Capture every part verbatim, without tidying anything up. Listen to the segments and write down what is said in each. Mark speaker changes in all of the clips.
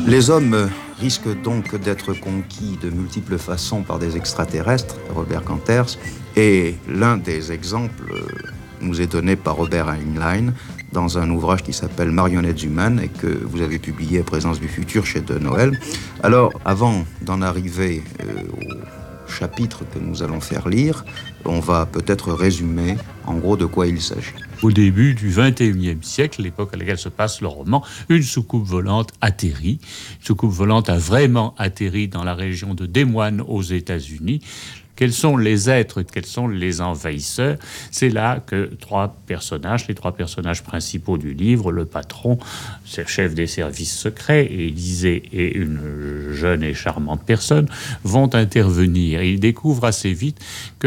Speaker 1: Les hommes risquent donc d'être conquis de multiples façons par des extraterrestres, Robert Kanters, et l'un des exemples nous est donné par Robert Heinlein dans un ouvrage qui s'appelle Marionnettes humaines et que vous avez publié à Présence du futur chez De Noël. Alors, avant d'en arriver euh, au chapitre que nous allons faire lire, on va peut-être résumer en gros de quoi il s'agit.
Speaker 2: Au début du vingt et unième siècle, l'époque à laquelle se passe le roman, une soucoupe volante atterrit. Une soucoupe volante a vraiment atterri dans la région de Des Moines aux États-Unis. Quels sont les êtres, quels sont les envahisseurs? C'est là que trois personnages, les trois personnages principaux du livre, le patron, le chef des services secrets, Élisée et une jeune et charmante personne, vont intervenir. Et ils découvrent assez vite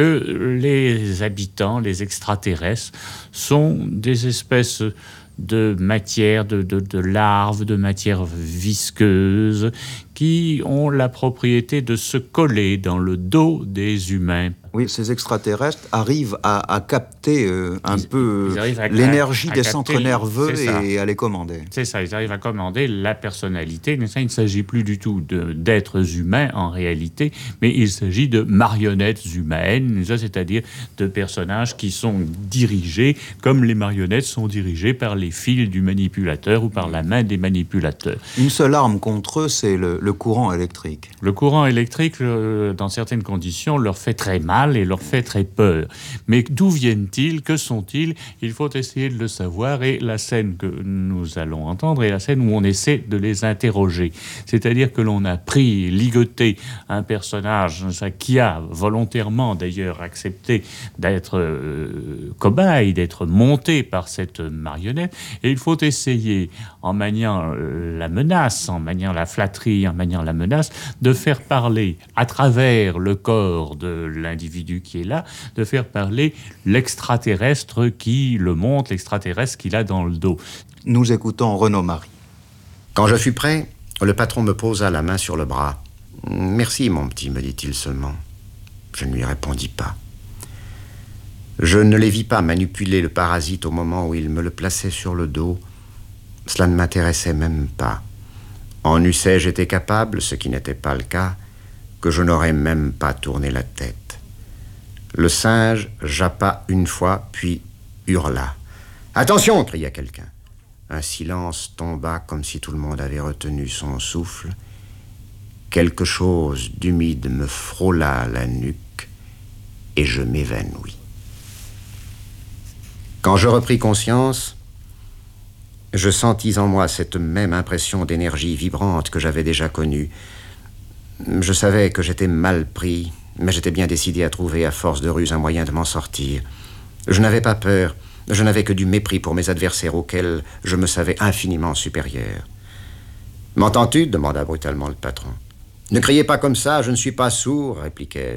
Speaker 2: que les habitants, les extraterrestres, sont des espèces de matière, de, de, de larves, de matière visqueuse, qui ont la propriété de se coller dans le dos des humains.
Speaker 1: Oui, ces extraterrestres arrivent à, à capter euh, un
Speaker 2: ils,
Speaker 1: peu
Speaker 2: ils à,
Speaker 1: l'énergie
Speaker 2: à, à
Speaker 1: des
Speaker 2: capter,
Speaker 1: centres nerveux
Speaker 2: et
Speaker 1: à les commander.
Speaker 2: C'est ça, ils arrivent à commander la personnalité. Mais ça, il ne s'agit plus du tout de, d'êtres humains en réalité, mais il s'agit de marionnettes humaines, c'est-à-dire de personnages qui sont dirigés comme les marionnettes sont dirigées par les fils du manipulateur ou par la main des manipulateurs.
Speaker 1: Une seule arme contre eux, c'est le, le courant électrique.
Speaker 2: Le courant électrique, euh, dans certaines conditions, leur fait très mal et leur fait très peur. Mais d'où viennent-ils? Que sont-ils? Il faut essayer de le savoir, et la scène que nous allons entendre est la scène où on essaie de les interroger. C'est-à-dire que l'on a pris, ligoté un personnage qui a volontairement d'ailleurs accepté d'être euh, cobaye, d'être monté par cette marionnette, et il faut essayer, en maniant la menace, en maniant la flatterie, en maniant la menace, de faire parler à travers le corps de l'individu qui est là, de faire parler l'extraterrestre qui le monte, l'extraterrestre qu'il a dans le dos.
Speaker 1: Nous écoutons Renaud Marie.
Speaker 3: Quand je fus prêt, le patron me posa la main sur le bras. « Merci, mon petit », me dit-il seulement. Je ne lui répondis pas. Je ne les vis pas manipuler le parasite au moment où il me le plaçait sur le dos. Cela ne m'intéressait même pas. En eussé-je été capable, ce qui n'était pas le cas, que je n'aurais même pas tourné la tête. Le singe jappa une fois, puis hurla. « Attention !» cria quelqu'un. Un silence tomba comme si tout le monde avait retenu son souffle. Quelque chose d'humide me frôla la nuque et je m'évanouis. Quand je repris conscience, je sentis en moi cette même impression d'énergie vibrante que j'avais déjà connue. Je savais que j'étais mal pris, mais j'étais bien décidé à trouver à force de ruse un moyen de m'en sortir. Je n'avais pas peur, je n'avais que du mépris pour mes adversaires auxquels je me savais infiniment supérieur. « M'entends-tu » demanda brutalement le patron. « Ne criez pas comme ça, je ne suis pas sourd » répliquai-je.